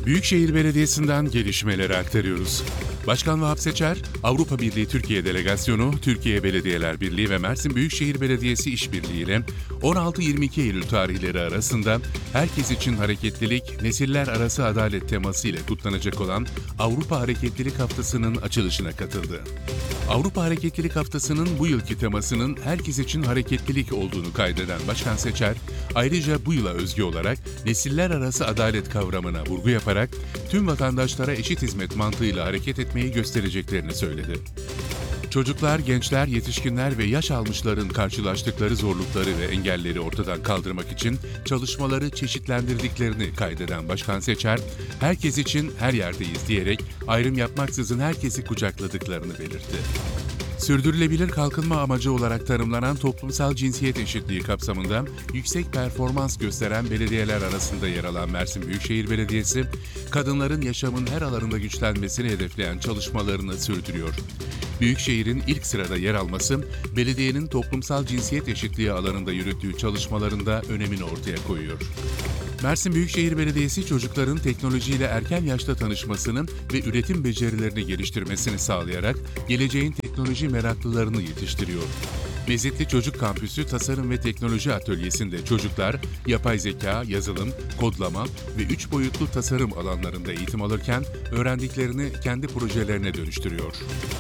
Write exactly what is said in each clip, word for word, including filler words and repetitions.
Büyükşehir Belediyesi'nden gelişmeleri aktarıyoruz. Başkan Vahap Seçer, Avrupa Birliği Türkiye Delegasyonu, Türkiye Belediyeler Birliği ve Mersin Büyükşehir Belediyesi işbirliğiyle on altı yirmi iki Eylül tarihleri arasında herkes için hareketlilik, nesiller arası adalet teması ile kutlanacak olan Avrupa Hareketlilik Haftası'nın açılışına katıldı. Avrupa Hareketlilik Haftası'nın bu yılki temasının herkes için hareketlilik olduğunu kaydeden Başkan Seçer, ayrıca bu yıla özgü olarak nesiller arası adalet kavramına vurgu yaparak tüm vatandaşlara eşit hizmet mantığıyla hareket etmeyi göstereceklerini söyledi. Çocuklar, gençler, yetişkinler ve yaş almışların karşılaştıkları zorlukları ve engelleri ortadan kaldırmak için çalışmaları çeşitlendirdiklerini kaydeden Başkan Seçer, herkes için her yerdeyiz diyerek ayrım yapmaksızın herkesi kucakladıklarını belirtti. Sürdürülebilir kalkınma amacı olarak tanımlanan toplumsal cinsiyet eşitliği kapsamında yüksek performans gösteren belediyeler arasında yer alan Mersin Büyükşehir Belediyesi, kadınların yaşamın her alanında güçlenmesini hedefleyen çalışmalarını sürdürüyor. Büyükşehir'in ilk sırada yer alması, belediyenin toplumsal cinsiyet eşitliği alanında yürüttüğü çalışmalarında önemini ortaya koyuyor. Mersin Büyükşehir Belediyesi çocukların teknolojiyle erken yaşta tanışmasını ve üretim becerilerini geliştirmesini sağlayarak geleceğin teknoloji meraklılarını yetiştiriyor. Mezitli Çocuk Kampüsü Tasarım ve Teknoloji Atölyesi'nde çocuklar yapay zeka, yazılım, kodlama ve üç boyutlu tasarım alanlarında eğitim alırken öğrendiklerini kendi projelerine dönüştürüyor.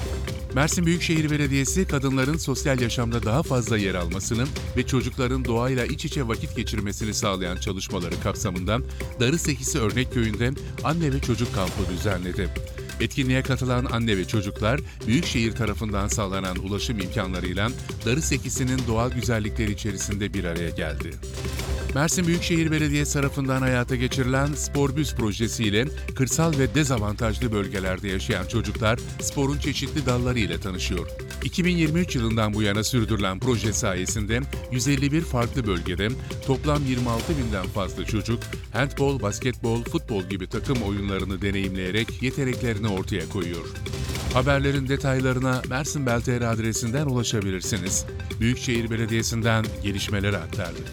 Mersin Büyükşehir Belediyesi, kadınların sosyal yaşamda daha fazla yer almasını ve çocukların doğayla iç içe vakit geçirmesini sağlayan çalışmaları kapsamında Darısekisi Örnek Köyü'nde anne ve çocuk kampı düzenledi. Etkinliğe katılan anne ve çocuklar, Büyükşehir tarafından sağlanan ulaşım imkanlarıyla Darısekisi'nin doğal güzellikleri içerisinde bir araya geldi. Mersin Büyükşehir Belediyesi tarafından hayata geçirilen Sporbüs projesiyle kırsal ve dezavantajlı bölgelerde yaşayan çocuklar sporun çeşitli dalları ile tanışıyor. iki bin yirmi üç yılından bu yana sürdürülen proje sayesinde yüz elli bir farklı bölgede toplam yirmi altı binden fazla çocuk handbol, basketbol, futbol gibi takım oyunlarını deneyimleyerek yeteneklerini ortaya koyuyor. Haberlerin detaylarına Mersin Bel nokta tr adresinden ulaşabilirsiniz. Büyükşehir Belediyesi'nden gelişmeleri aktardık.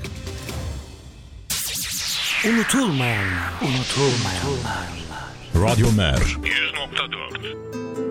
Unutulmayanlar, unutulmayanlar. Radyo Mer yüz nokta dört